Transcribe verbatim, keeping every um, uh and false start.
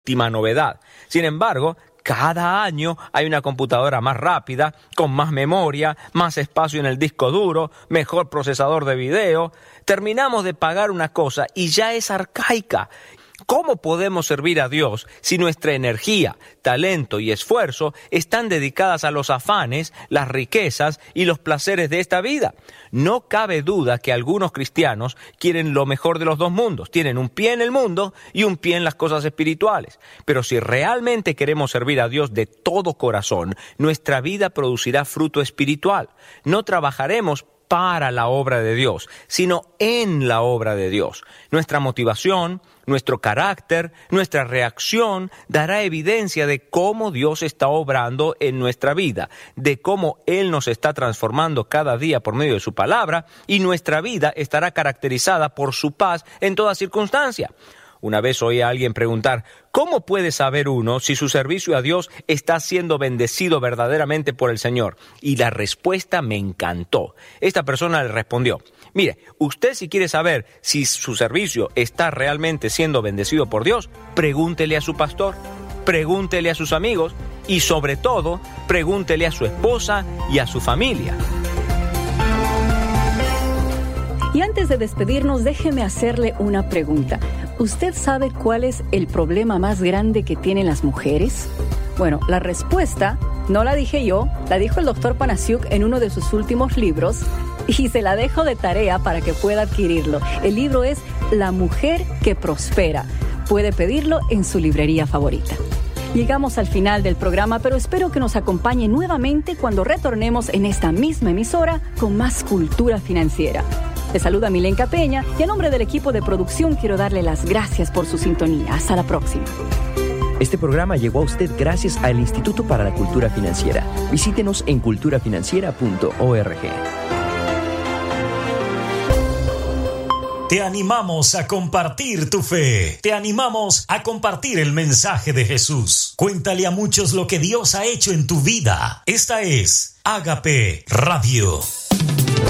última novedad. Sin embargo, cada año hay una computadora más rápida, con más memoria, más espacio en el disco duro, mejor procesador de video. Terminamos de pagar una cosa y ya es arcaica. ¿Cómo podemos servir a Dios si nuestra energía, talento y esfuerzo están dedicadas a los afanes, las riquezas y los placeres de esta vida? No cabe duda que algunos cristianos quieren lo mejor de los dos mundos. Tienen un pie en el mundo y un pie en las cosas espirituales. Pero si realmente queremos servir a Dios de todo corazón, nuestra vida producirá fruto espiritual. No trabajaremos para la obra de Dios, sino en la obra de Dios. Nuestra motivación, nuestro carácter, nuestra reacción dará evidencia de cómo Dios está obrando en nuestra vida, de cómo Él nos está transformando cada día por medio de su palabra, y nuestra vida estará caracterizada por su paz en toda circunstancia. Una vez oí a alguien preguntar, ¿cómo puede saber uno si su servicio a Dios está siendo bendecido verdaderamente por el Señor? Y la respuesta me encantó. Esta persona le respondió, mire, usted si quiere saber si su servicio está realmente siendo bendecido por Dios, pregúntele a su pastor, pregúntele a sus amigos y sobre todo, pregúntele a su esposa y a su familia. Y antes de despedirnos, déjeme hacerle una pregunta. ¿Usted sabe cuál es el problema más grande que tienen las mujeres? Bueno, la respuesta no la dije yo, la dijo el doctor Panasiuk en uno de sus últimos libros y se la dejo de tarea para que pueda adquirirlo. El libro es La mujer que prospera. Puede pedirlo en su librería favorita. Llegamos al final del programa, pero espero que nos acompañe nuevamente cuando retornemos en esta misma emisora con más cultura financiera. Te saluda Milenka Peña y a nombre del equipo de producción quiero darle las gracias por su sintonía. Hasta la próxima. Este programa llegó a usted gracias al Instituto para la Cultura Financiera. Visítenos en cultura financiera punto org. Te animamos a compartir tu fe. Te animamos a compartir el mensaje de Jesús. Cuéntale a muchos lo que Dios ha hecho en tu vida. Esta es Ágape Radio.